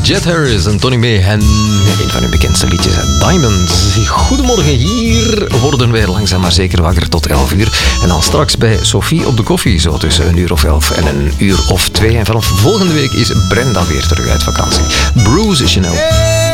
Jet Harris en Tony May en een van hun bekendste liedjes, Diamonds. Goedemorgen, hier worden wij langzaam maar zeker wakker tot 11 uur. En dan straks bij Sophie op de koffie, zo tussen 1 uur of 11 en 1 uur of 2. En vanaf volgende week is Brenda weer terug uit vakantie. Bruce Chanel.